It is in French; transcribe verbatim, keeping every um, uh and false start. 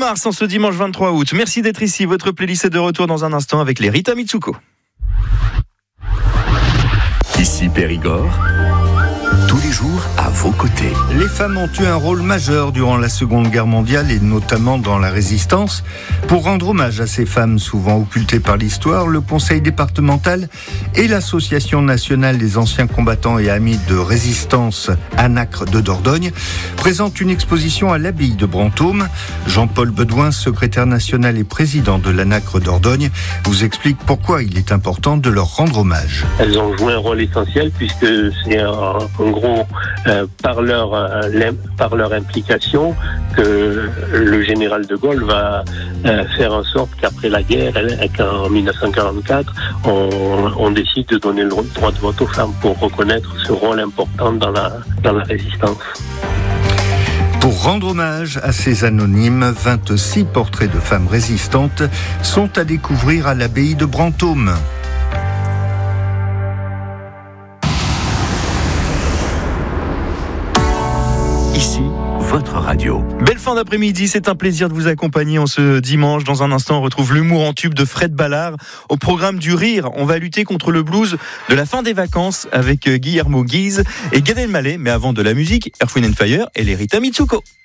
mars en ce dimanche vingt-trois août. Merci d'être ici. Votre playlist est de retour dans un instant avec les Rita Mitsuko. Ici Périgord, tous les jours à vos côtés. Les femmes ont eu un rôle majeur durant la Seconde Guerre mondiale et notamment dans la Résistance. Pour rendre hommage à ces femmes souvent occultées par l'histoire, le Conseil départemental et l'Association nationale des anciens combattants et amis de résistance ANACRE de Dordogne présentent une exposition à l'abbaye de Brantôme. Jean-Paul Bedouin, secrétaire national et président de l'ANACRE Dordogne, vous explique pourquoi il est important de leur rendre hommage. Elles ont joué un rôle essentiel puisque c'est un, un gros euh, par leur euh, par leur implication que le général de Gaulle va euh, faire en sorte qu'après la guerre, qu'en dix-neuf cent quarante-quatre, on, on décide de donner le droit de vote aux femmes pour reconnaître ce rôle important dans la dans la résistance. Pour rendre hommage à ces anonymes, vingt-six portraits de femmes résistantes sont à découvrir à l'abbaye de Brantôme. Ici, votre radio. Belle fin d'après-midi, c'est un plaisir de vous accompagner en ce dimanche. Dans un instant, on retrouve l'humour en tube de Fred Ballard. Au programme du rire, on va lutter contre le blues de la fin des vacances avec Guillermo Guise et Gad Elmaleh. Mais avant de la musique, Earth, Wind and Fire et les Rita Mitsuko.